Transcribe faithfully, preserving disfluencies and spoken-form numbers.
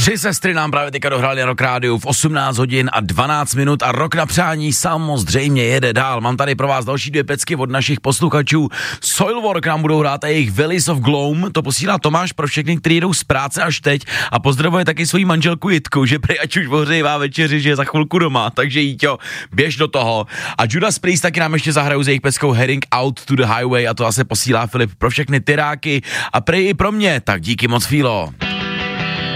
Tři sestry nám právě teďka dohráli na Rock Rádiu v osmnáct hodin a dvanáct minut a Rok na přání samozřejmě jede dál. Mám tady pro vás další dvě pecky od našich posluchačů. Soilwork nám budou hrát a jejich Valleys of Gloom, to posílá Tomáš pro všechny, kteří jdou z práce až teď a pozdravuje taky svoji manželku Jitku, že prej ať už ohřejvá večeři, že je za chvilku doma, takže Jíťo, běž do toho. A Judas Priest taky nám ještě zahrajou s jejich peckou Heading Out to the Highway a to zase posílá Filip pro všechny tyráky a prej i pro mě, tak díky moc, Fílo.